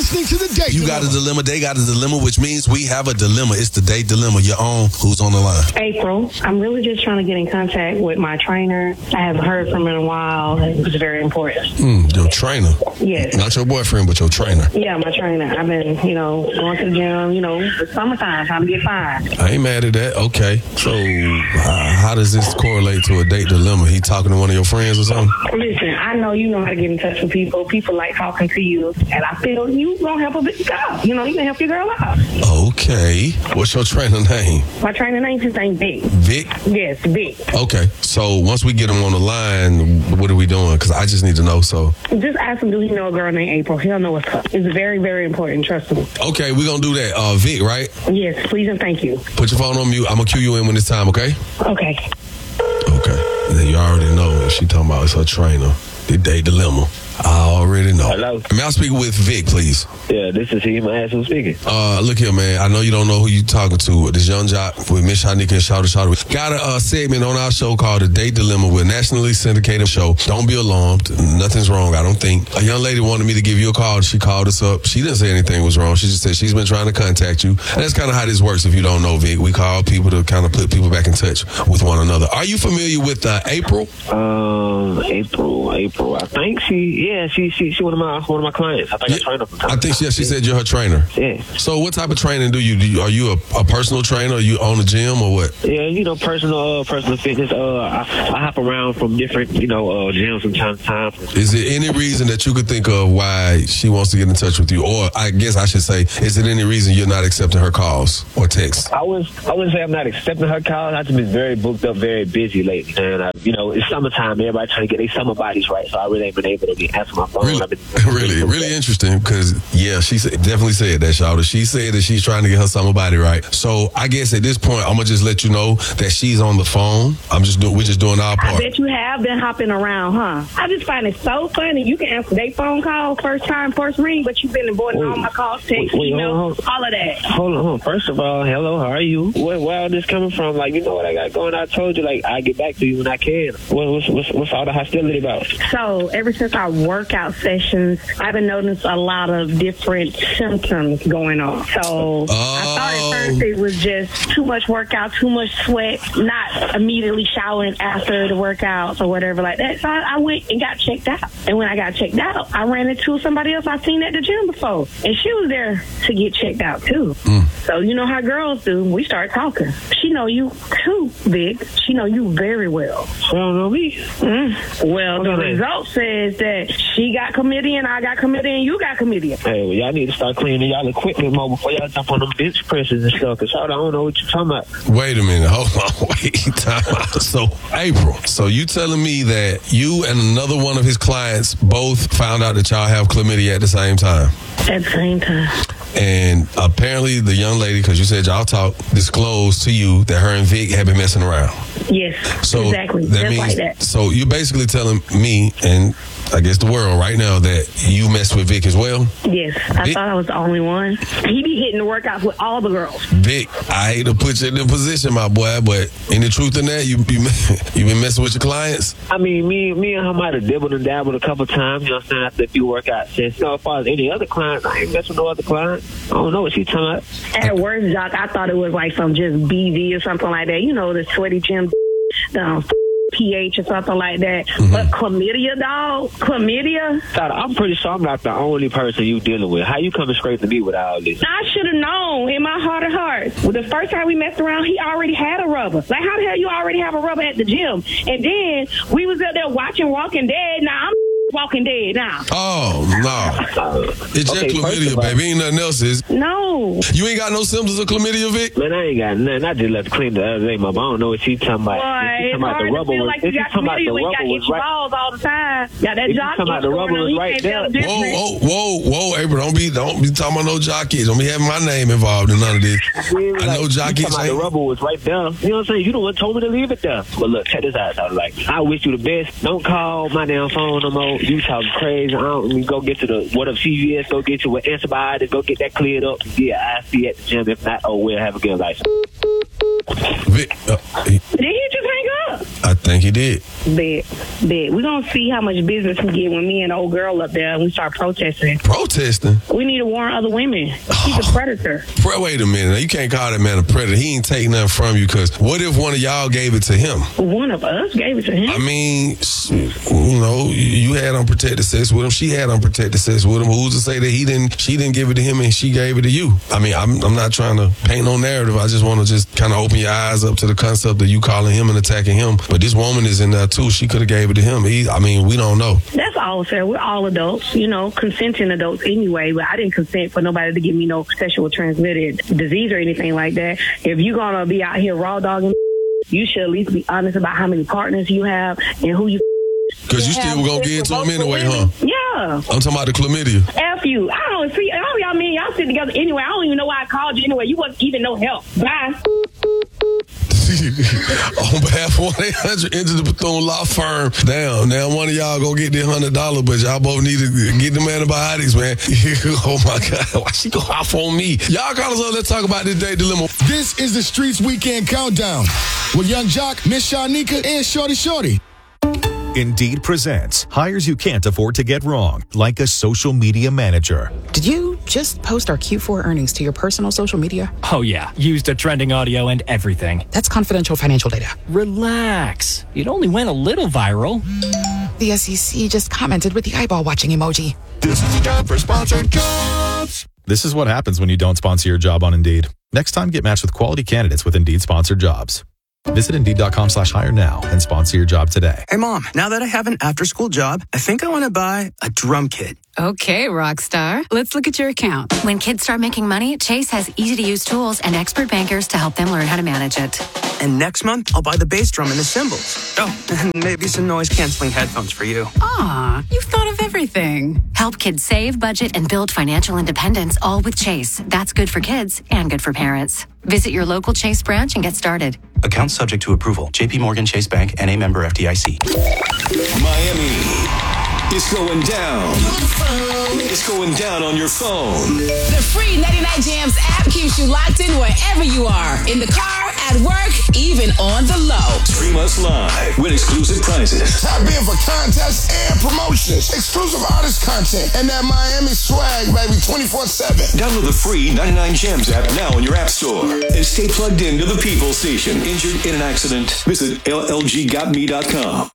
listening to The Date Dilemma. You got a dilemma, they got a dilemma, which means we have a dilemma. It's the Date Dilemma. Your own. Who's on the line? April. I'm really just trying to get in contact with my trainer. I haven't heard from him in a while. It's very important. Your trainer? Yes. Not your boyfriend, but your trainer. Yeah, my trainer. I've been, going to the gym, it's summertime, time to get fine. I ain't mad at that. Okay. So how does this correlate to a date dilemma? He talking to one of your friends or something? Listen, I know you know how to get in touch with people. People like talking to you, and I feel you gonna help a big girl. You can help your girl out. Okay. What's your trainer name? My trainer name, his name Vic. Vic? Yes, Vic. Okay. So once we get him on the line, what are we doing? Because I just need to know. So just ask him, do he know a girl named April? He'll know what's up. It's very, very important. Trust me. Okay, we're gonna do that. Vic, right? Yes, please and thank you. Put your phone on mute. I'm gonna cue you in when it's time. Okay. Okay. Okay. Then you already know if she talking about it's her trainer. The Date Dilemma. I already know. Hello? May I speak with Vic, please? Yeah, this is he. My ass who's speaking. Look here, man. I know you don't know who you talking to. This young jock with Miss Shanika and Shawty. Got a segment on our show called The Date Dilemma. We're a nationally syndicated show. Don't be alarmed. Nothing's wrong, I don't think. A young lady wanted me to give you a call. She called us up. She didn't say anything was wrong. She just said she's been trying to contact you. And that's kind of how this works if you don't know, Vic. We call people to kind of put people back in touch with one another. Are you familiar with April? April. I think she one of my clients. I think I train her from time. I think she said you're her trainer. Yeah. So what type of training do you? Are you a personal trainer? Are you own a gym or what? Yeah, personal fitness. I hop around from different gyms from time to time. Is there any reason that you could think of why she wants to get in touch with you? Or I guess I should say, is there any reason you're not accepting her calls or texts? I wouldn't say I'm not accepting her calls. I've just been very booked up, very busy lately. And it's summertime. Everybody trying to get their summer bodies right. So I really ain't been able to answer my phone. Really interesting because, she definitely said that, Shawty. She said that she's trying to get her summer body right. So I guess at this point, I'm going to just let you know that she's on the phone. We're just doing our part. I bet you have been hopping around, huh? I just find it so funny. You can answer their phone call first time, first ring, but you've been avoiding all my calls, text, emails, all of that. Hold on. First of all, hello, how are you? Where all this coming from? Like, you know what I got going? I told you, I get back to you when I can. What's all the hostility about? So ever since our workout sessions, I've been noticing a lot of different symptoms going on. So I thought at first it was just too much workout, too much sweat, not immediately showering after the workouts or whatever like that. So I went and got checked out. And when I got checked out, I ran into somebody else I've seen at the gym before. And she was there to get checked out too. So you know how girls do. We start talking. She know you too, Vic. She know you very well. She don't know me. Well, the result says that she got chlamydia and I got chlamydia and you got chlamydia. Hey, well, y'all need to start cleaning y'all equipment more before y'all jump on them bench presses and stuff. Because I don't know what you're talking about. Wait a minute. Hold on. Time out. So, April, so you telling me that you and another one of his clients both found out that y'all have chlamydia at the same time? At the same time. And apparently the young lady, because you said y'all talked, disclosed to you that her and Vic had been messing around. Yes, so exactly. That just means, like that. So you're basically telling me and I guess the world right now that you mess with Vic as well? Yes, I thought I was the only one. He be hitting the workouts with all the girls. Vic, I hate to put you in the position, my boy, but any truth in that? You been messing with your clients? I mean, me and her might have dibbled and dabbled a couple times, you know what I'm saying, after a few workout sessions. As far as any other clients, I ain't messing with no other clients. I don't know what she's talking about. At worst, Jock, I thought it was like some just BV or something like that. You know, the sweaty gym, pH or something like that. But chlamydia, dog? Chlamydia? I'm pretty sure I'm not the only person you dealing with. How you coming straight to me with all this? I should have known in my heart of hearts. Well, the first time we messed around, he already had a rubber. Like, how the hell you already have a rubber at the gym? And then we was up there watching Walking Dead. Now I'm Walking Dead now. Oh, no. It's just chlamydia, baby. Ain't nothing else, is No. You ain't got no symptoms of chlamydia, Vic? Man, I ain't got nothing. I just left clean the other day, Mom. I don't know what she talking about. Boy, it's hard to feel like you got chlamydia when you got itchy balls all the time. Got that jock itch the rubber was right there. Whoa, April, don't be talking about no jock itch. Don't be having my name involved in none of this. I know jock itch. The rubber was right there. You know what I'm saying? You the one told me to leave it there. But look, check this out. I was like, I wish you the best. Don't call my damn phone no more. You talking crazy. I don't go get to the what up CVS, go get you with antibiotics, go get that cleared up. Yeah, I see you at the gym. If not, oh well, have a good life. Vic, did he just hang up? I think he did. Bet. We're going to see how much business we get when me and the old girl up there and we start protesting. Protesting? We need to warn other women. He's a predator. Wait a minute. Now, you can't call that man a predator. He ain't taking nothing from you, because what if one of y'all gave it to him? One of us gave it to him? I mean, you know, you had unprotected sex with him. She had unprotected sex with him. Who's to say that she didn't give it to him and she gave it to you? I mean, I'm not trying to paint no narrative. I just want to just kind of open your eyes up to the concept of you calling him and attacking him. But this woman is in there too. She could have gave it to him. I mean, we don't know. That's all, sir. We're all adults, you know, consenting adults anyway. But I didn't consent for nobody to give me no sexual transmitted disease or anything like that. If you're going to be out here raw dogging, you should at least be honest about how many partners you have and who you. Because you still going to get into them anyway, huh? Yeah. I'm talking about the chlamydia. F you. I don't see. All y'all mean y'all sit together anyway. I don't even know why I called you anyway. You wasn't even no help. Bye. On behalf of 1-800 Enter the Bethune Law Firm. Now one of y'all go get the $100, but y'all both need to get them antibiotics, man. Oh my God, why she go off on me? Y'all call us up. Let's talk about this date dilemma. This is the Streets Weekend Countdown with Young Jock, Miss Shanika, and Shorty. Indeed presents hires you can't afford to get wrong, like a social media manager. Did you just post our Q4 earnings to your personal social media? Oh, yeah. Used a trending audio and everything. That's confidential financial data. Relax. It only went a little viral. The SEC just commented with the eyeball watching emoji. This is the time for sponsored jobs. This is what happens when you don't sponsor your job on Indeed. Next time, get matched with quality candidates with Indeed sponsored jobs. Visit Indeed.com/hire now and sponsor your job today. Hey, Mom, now that I have an after-school job, I think I want to buy a drum kit. Okay, Rockstar. Let's look at your account. When kids start making money, Chase has easy-to-use tools and expert bankers to help them learn how to manage it. And next month, I'll buy the bass drum and the cymbals. Oh, and maybe some noise-canceling headphones for you. Aw, you've thought of everything. Help kids save, budget, and build financial independence, all with Chase. That's good for kids and good for parents. Visit your local Chase branch and get started. Account subject to approval. JP Morgan Chase Bank, N.A. member FDIC. Miami. It's going down. It's going down on your phone. The free 99 Jams app keeps you locked in wherever you are. In the car, at work, even on the low. Stream us live. Win exclusive prizes. Tap in for contests and promotions. Exclusive artist content. And that Miami swag, baby, 24/7. Download the free 99 Jams app now on your app store. And stay plugged in to the People Station. Injured in an accident? Visit llggotme.com.